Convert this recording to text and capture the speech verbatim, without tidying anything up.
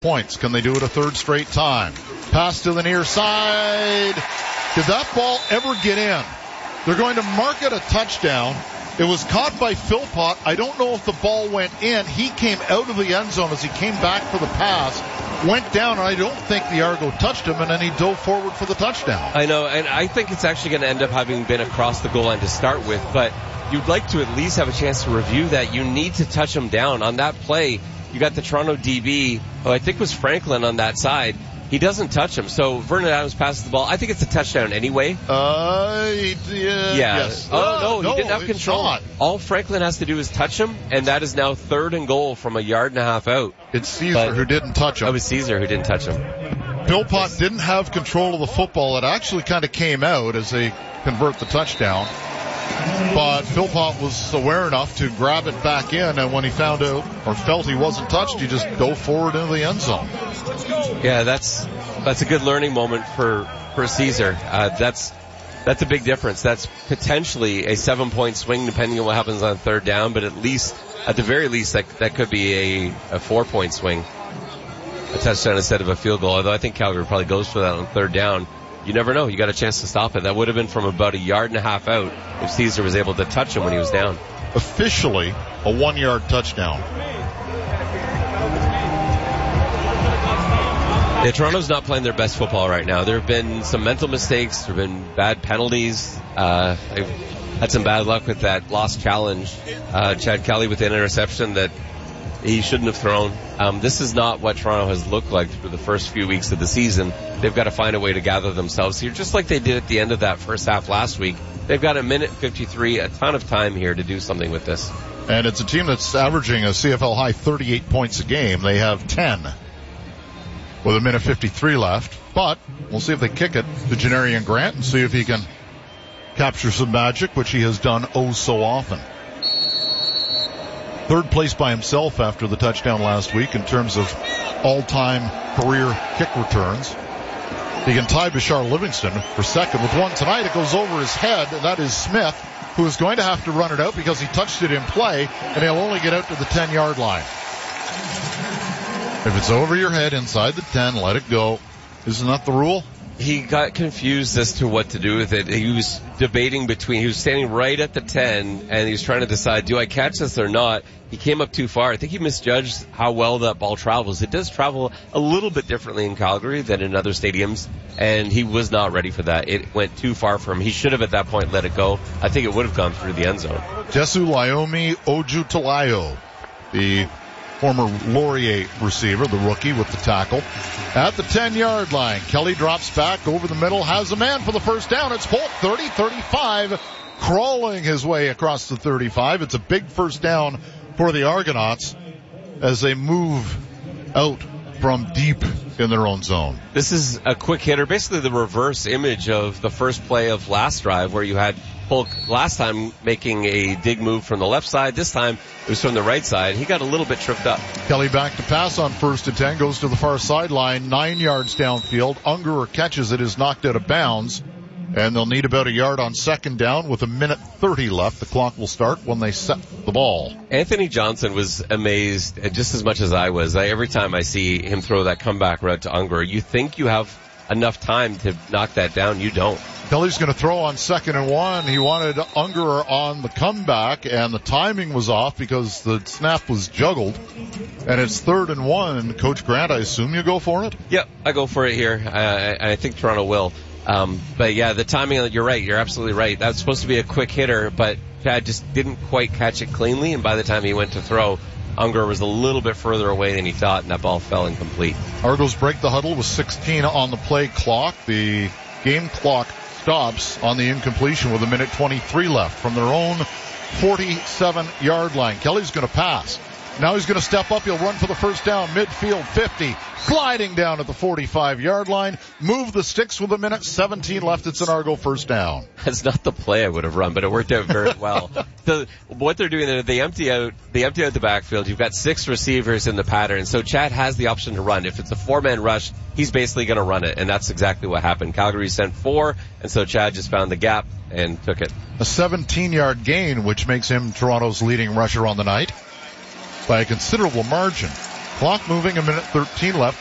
points. Can they do it a third straight time? Pass to the near side. Did that ball ever get in? They're going to mark it a touchdown. It was caught by Philpott. I don't know if the ball went in. He came out of the end zone as he came back for the pass, went down, and I don't think the Argo touched him, and then he dove forward for the touchdown. I know, and I think it's actually going to end up having been across the goal line to start with, but you'd like to at least have a chance to review that. You need to touch him down. On that play, you got the Toronto D B, who I think was Franklin on that side. He doesn't touch him. So Vernon Adams passes the ball. I think it's a touchdown anyway. Uh, yeah. yeah. Yes. Oh, uh, no, he no, didn't have control. Not. All Franklin has to do is touch him, and that is now third and goal from a yard and a half out. It's Caesar but who didn't touch him. It was Caesar who didn't touch him. Philpott didn't have control of the football. It actually kind of came out as they convert the touchdown. But Philpott was aware enough to grab it back in, and when he found out or felt he wasn't touched, he just dove forward into the end zone. Yeah, that's that's a good learning moment for for Caesar. Uh, that's that's a big difference. That's potentially a seven-point swing, depending on what happens on third down. But at least, at the very least, that that could be a, a four-point swing, a touchdown instead of a field goal. Although I think Calgary probably goes for that on third down. You never know. You got a chance to stop it. That would have been from about a yard and a half out if Caesar was able to touch him when he was down. Officially, a one-yard touchdown. Yeah, Toronto's not playing their best football right now. There have been some mental mistakes. There have been bad penalties. Uh, I've had some bad luck with that lost challenge. Uh, Chad Kelly with an interception that he shouldn't have thrown. Um, this is not what Toronto has looked like through the first few weeks of the season. They've got to find a way to gather themselves here, just like they did at the end of that first half last week. They've got a minute fifty-three, a ton of time here to do something with this. And it's a team that's averaging a C F L high thirty-eight points a game. They have ten with a minute fifty-three left. But we'll see if they kick it to Janarian Grant and see if he can capture some magic, which he has done oh so often. Third place by himself after the touchdown last week in terms of all-time career kick returns. He can tie Bashar Livingston for second with one tonight. It goes over his head. That is Smith, who is going to have to run it out because he touched it in play, and he'll only get out to the ten-yard line. If it's over your head inside the ten, let it go. Isn't that the rule? He got confused as to what to do with it. He was debating between, he was standing right at the ten, and he was trying to decide, do I catch this or not? He came up too far. I think he misjudged how well that ball travels. It does travel a little bit differently in Calgary than in other stadiums, and he was not ready for that. It went too far for him. He should have at that point let it go. I think it would have gone through the end zone. Jesu Laomi Ojutalayo, the former Laurier receiver, the rookie with the tackle. At the ten-yard line, Kelly drops back over the middle, has a man for the first down. It's Holt, thirty, thirty-five, crawling his way across the thirty-five. It's a big first down for the Argonauts as they move out from deep in their own zone. This is a quick hitter, basically the reverse image of the first play of last drive where you had Polk last time making a dig move from the left side. This time it was from the right side. He got a little bit tripped up. Kelly back to pass on first and ten, goes to the far sideline, nine yards downfield. Ungerer catches it, is knocked out of bounds, and they'll need about a yard on second down with a minute thirty left. The clock will start when they set the ball. Anthony Johnson was amazed just as much as I was. I, every time I see him throw that comeback route to Ungerer, you think you have enough time to knock that down. You don't. Kelly's going to throw on second and one. He wanted Ungerer on the comeback, and the timing was off because the snap was juggled. And it's third and one. Coach Grant, I assume you go for it? Yep, I go for it here. I, I think Toronto will. Um, but yeah, the timing, you're right. You're absolutely right. That was supposed to be a quick hitter, but Chad just didn't quite catch it cleanly. And by the time he went to throw, Ungerer was a little bit further away than he thought, and that ball fell incomplete. Argos break the huddle with sixteen on the play clock. The game clock stops on the incompletion with a minute twenty-three left from their own forty-seven-yard line. Kelly's going to pass. Now he's going to step up. He'll run for the first down, midfield fifty. Sliding down at the forty-five-yard line. Move the sticks with a minute seventeen left. It's an Argo first down. That's not the play I would have run, but it worked out very well. the, what they're doing there, they empty out, they empty out the backfield. You've got six receivers in the pattern, so Chad has the option to run. If it's a four-man rush, he's basically going to run it, and that's exactly what happened. Calgary sent four, and so Chad just found the gap and took it. A seventeen-yard gain, which makes him Toronto's leading rusher on the night by a considerable margin. Clock moving, a minute thirteen left.